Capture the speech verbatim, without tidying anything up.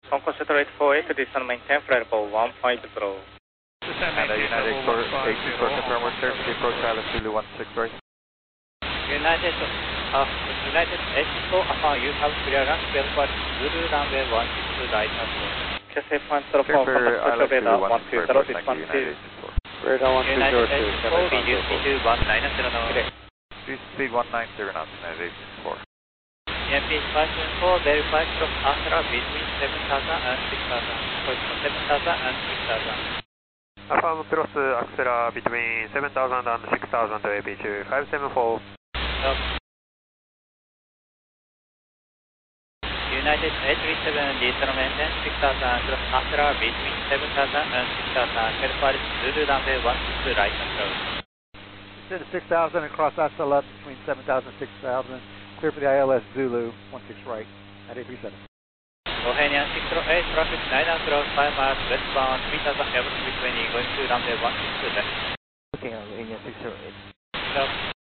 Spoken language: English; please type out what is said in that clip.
Hong Kong Central eight four eight, descend maintain flight level one five zero. And uh, United eight four eight four confirm with search, approach Island Zulu one six right. United, uh, United eight four, uh, you have clearance, Belfast Zulu runway one six right approach. Cathay Point zero four, contact Central radar one two zero, this one two. Radar one two zero two, United eight four, reduce speed to one nine zero knots. Reduce speed one nine zero knots, United eight four. E M P five seven four, verify cross Astra between seven thousand and six thousand. Position seven thousand and six thousand. Affirm cross Astra between seven thousand and six thousand to A P two five seven four. Stop. United eight three seven, descend maintain six thousand, cross Astra between seven thousand and six thousand. Verify Zulu runway one six right approach. Descend to six thousand and cross Astra left between seven thousand and six thousand. Clear for the I L S Zulu one six right at eight three seven. Bohemian six zero eight, traffic nine approach five miles westbound three thousand level three twenty, going to runway one six left. Looking at Bohemian six zero eight. Stop.